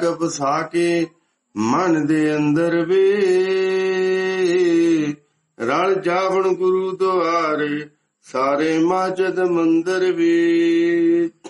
ਵਸਾ ਕੇ ਮਨ ਦੇ ਅੰਦਰ ਵੇ, ਰਲ ਜਾਵਣ ਗੁਰੂ ਦੁਆਰੇ ਸਾਰੇ ਮਾਜਦ ਮੰਦਰ ਵੇ।